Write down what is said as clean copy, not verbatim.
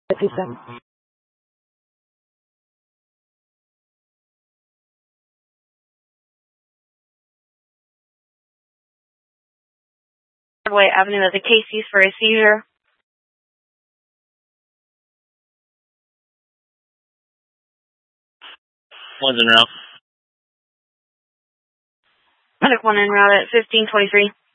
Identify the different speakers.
Speaker 1: 57. Broadway Avenue as a case used for a seizure.
Speaker 2: One's en route.
Speaker 1: Medic 1 en route at 1523.